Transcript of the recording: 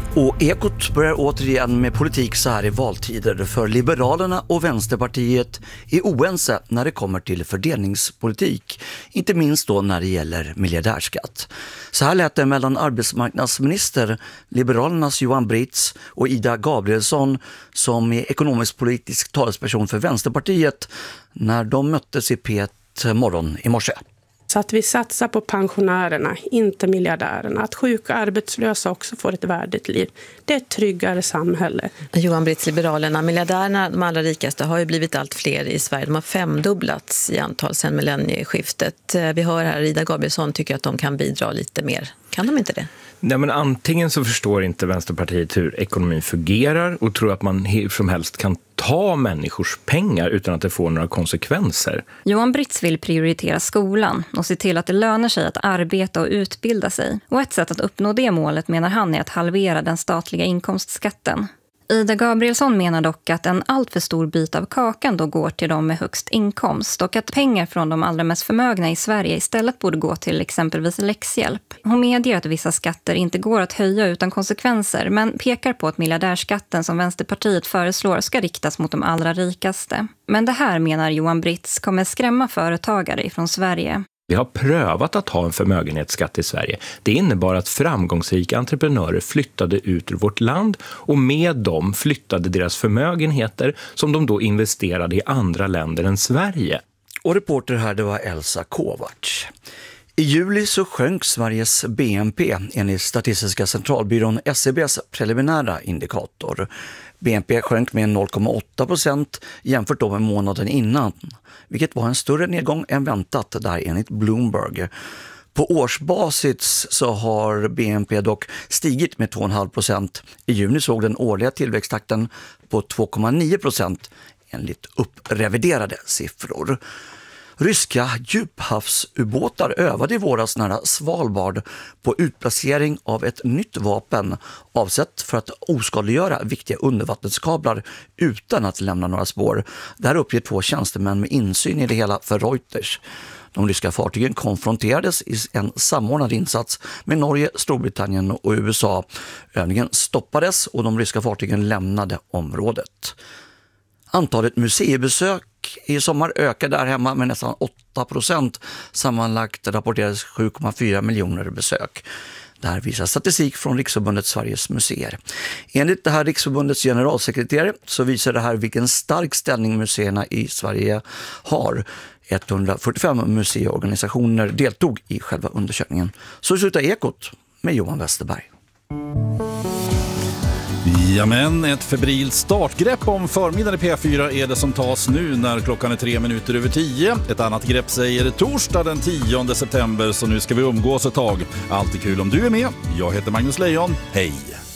Och Ekot börjar återigen med politik så här i valtider, för Liberalerna och Vänsterpartiet är oense när det kommer till fördelningspolitik, inte minst då när det gäller miljardärskatt. Så här lät det mellan arbetsmarknadsminister, Liberalernas Johan Britz och Ida Gabrielsson, som är ekonomisk-politisk talesperson för Vänsterpartiet, när de möttes i P1 morgon i morse. Så att vi satsar på pensionärerna, inte miljardärerna. Att sjuka arbetslösa också får ett värdigt liv. Det är ett tryggare samhälle. Johan Britz, Liberalerna. Miljardärerna, de allra rikaste, har ju blivit allt fler i Sverige. De har 5-dubblats i antal sedan millennieskiftet. Vi hör här Ida Gabrielsson tycker att de kan bidra lite mer. Kan de inte det? Nej, men antingen så förstår inte Vänsterpartiet hur ekonomin fungerar och tror att man hur som helst kan ta människors pengar utan att det får några konsekvenser. Johan Britz vill prioritera skolan och se till att det lönar sig att arbeta och utbilda sig. Och ett sätt att uppnå det målet, menar han, är att halvera den statliga inkomstskatten. Ida Gabrielsson menar dock att en allt för stor bit av kakan då går till de med högst inkomst och att pengar från de allra mest förmögna i Sverige istället borde gå till exempelvis läxhjälp. Hon medger att vissa skatter inte går att höja utan konsekvenser, men pekar på att miljardärskatten som Vänsterpartiet föreslår ska riktas mot de allra rikaste. Men det här, menar Johan Britz, kommer skrämma företagare ifrån Sverige. Vi har prövat att ha en förmögenhetsskatt i Sverige. Det innebar att framgångsrika entreprenörer flyttade ut ur vårt land och med dem flyttade deras förmögenheter som de då investerade i andra länder än Sverige. Och reporter här, det var Elsa Kovacs. I juli så sjönk Sveriges BNP enligt Statistiska centralbyrån SCBs preliminära indikator. BNP sjönk med 0,8% jämfört med månaden innan, vilket var en större nedgång än väntat där enligt Bloomberg. På årsbasis så har BNP dock stigit med 2,5%. I juni såg den årliga tillväxttakten på 2,9% enligt uppreviderade siffror. Ryska djuphavsubåtar övade i våras nära Svalbard på utplacering av ett nytt vapen avsett för att oskadliggöra viktiga undervattenskablar utan att lämna några spår. Där uppger 2 tjänstemän med insyn i det hela för Reuters. De ryska fartygen konfronterades i en samordnad insats med Norge, Storbritannien och USA. Övningen stoppades och de ryska fartygen lämnade området. Antalet museibesök i sommar ökade där hemma med nästan 8%. Sammanlagt rapporterades 7,4 miljoner besök. Det här visar statistik från Riksförbundet Sveriges museer. Enligt det här Riksförbundets generalsekreterare så visar det här vilken stark ställning museerna i Sverige har. 145 museiorganisationer deltog i själva undersökningen. Så slutar Ekot med Johan Westerberg. Jamen, ett febrilt startgrepp om förmiddagen i P4 är det som tas nu när klockan är 10:03. Ett annat grepp säger torsdag den 10 september, så nu ska vi umgås ett tag. Alltid kul om du är med. Jag heter Magnus Lejon. Hej!